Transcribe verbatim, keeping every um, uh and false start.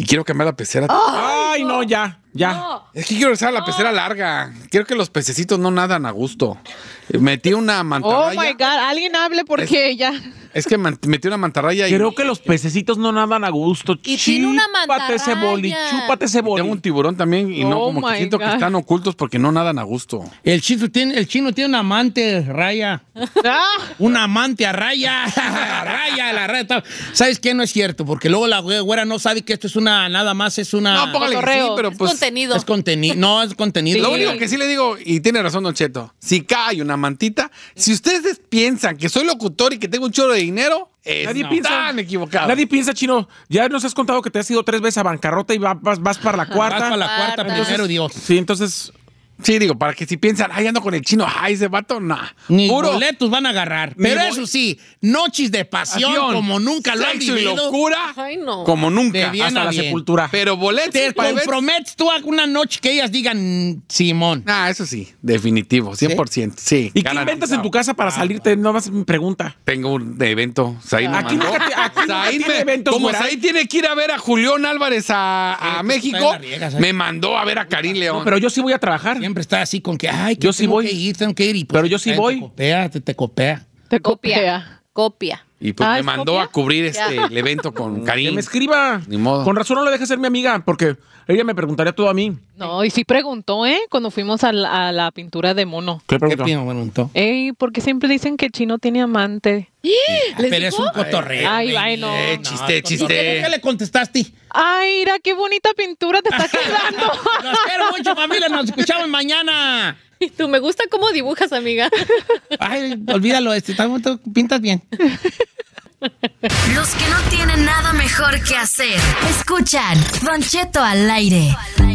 quiero cambiar la pecera. Ay, no, ya, ya. No. Es que quiero regresar a la pecera larga. Quiero que los pececitos no nadan a gusto. Metí una Oh mantarraya. my God, alguien hable porque ya. Es que man- metí una mantarraya y Creo que los pececitos no nadan a gusto. Y tiene una Chúpate ese boli, mantarraya. chúpate ese boli. tengo un tiburón también y no, Oh como que my siento que God. están ocultos porque no nadan a gusto. El chino tiene, el chino tiene un amante, Raya. Ah, Un amante a Raya. A Raya, la Raya. ¿Sabes qué? No es cierto, porque luego la güera no sabe que esto es una, nada más es una... No, póngale que sí, cotorreo. pero Es pues... contenido. Es contenido. No, es contenido. Lo único que sí le digo, y tiene razón Don Cheto, si cae una mantita, si ustedes piensan que soy locutor y que tengo un chorro de dinero, Nadie están piensa. equivocados. Nadie piensa, Chino. Ya nos has contado que te has ido tres veces a bancarrota y va- vas, vas para la Vas cuarta. para la cuarta, Entonces- primero Dios. Sí, entonces... Sí, digo, para que si piensan, ay, ando con el chino, ay, ese vato, nah. Ni Puro boletos van a agarrar. Ni Pero bo- eso sí, noches de pasión, pasión, como nunca lo han sexo y vivido. locura, Ay, no. como nunca. De bien hasta a la bien. sepultura. Pero boletos Te para eventos- comprometes tú a una noche que ellas digan Simón. Ah, eso sí, definitivo, cien por ciento. Sí. ¿Y qué garantizado. inventas en tu casa para salirte? No más mi pregunta. Tengo un evento. Said me Aquí mandó. nunca te- aquí nunca Said tiene me- eventos, como güera. Said tiene que ir a ver a Julián Álvarez a, a Sí, tú México, también la riegas, ¿eh? me mandó a ver a Karim León. No, pero yo sí voy a trabajar. Siempre está así con que, ay, que Yo sí tengo voy. que ir, tengo que ir. Y pues, Pero yo sí te voy. copea, te, te copea. te Copia. copia. Copia. Y pues Ah, me ¿es mandó copia? a cubrir este Ya. el evento con Que Karim. me escriba. Ni modo. Con razón no le dejes ser mi amiga, porque ella me preguntaría todo a mí. No, y sí preguntó, ¿eh? Cuando fuimos a la, a la pintura de mono. ¿Qué ¿Qué preguntó? pino, preguntó? Ey, porque siempre dicen que Chino tiene amante. Pero es un cotorreo. Ay, baby. ay, no. Eh, chiste, ¿Y chiste. qué, qué le contestaste? Ay, mira qué bonita pintura te está quedando. Los quiero mucho, familia. Nos escuchamos mañana. Y tú, me gusta cómo dibujas, amiga. Ay, olvídalo. Este, tú pintas bien. Los que no tienen nada mejor que hacer, escuchan Don Cheto al aire.